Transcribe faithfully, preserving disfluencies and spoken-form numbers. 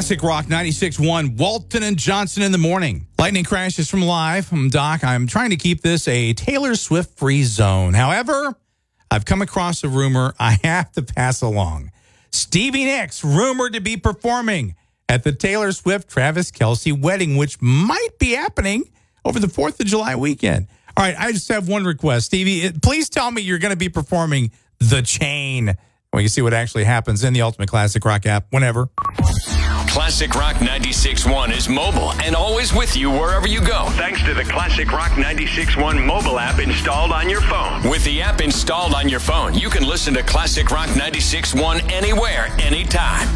Classic Rock ninety-six point one, Walton and Johnson in the morning. Lightning crashes from live. I'm Doc. I'm trying to keep this a Taylor Swift-free zone. However, I've come across a rumor I have to pass along. Stevie Nicks rumored to be performing at the Taylor Swift-Travis Kelce wedding, which might be happening over the fourth of July weekend. All right, I just have one request. Stevie, please tell me you're going to be performing The Chain. Well, you see what actually happens in the Ultimate Classic Rock app whenever. Classic Rock ninety-six point one is mobile and always with you wherever you go. Thanks to the Classic Rock ninety-six point one mobile app installed on your phone. With the app installed on your phone, you can listen to Classic Rock ninety-six point one anywhere, anytime.